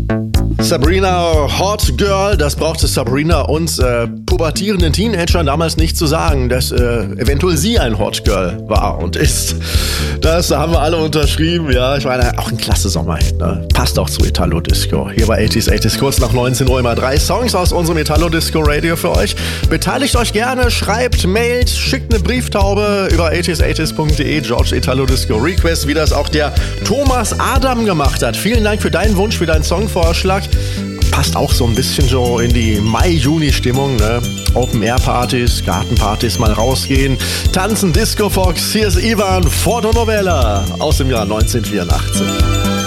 Sabrina Hot Girl, das brauchte Sabrina uns pubertierenden Teenagern damals nicht zu sagen, dass eventuell sie ein Hot Girl war und ist. Das haben wir alle unterschrieben, ja. Ich meine, auch ein klasse Sommerhit, ne? Passt auch zu Italo Disco. Hier bei 80s, kurz nach 19 Uhr immer 3 Songs aus unserem Italo Disco Radio für euch. Beteiligt euch gerne, schreibt, mailt, schickt eine Brieftaube über 80s.de, George Italo Disco Request, wie das auch der Thomas Adam gemacht hat. Vielen Dank für deinen Wunsch, für deinen Songvorschlag. Passt auch so ein bisschen so in die Mai-Juni-Stimmung, ne? Open-Air-Partys, Gartenpartys, mal rausgehen, tanzen, Disco-Fox. Hier ist Ivan Fotonovella aus dem Jahr 1984.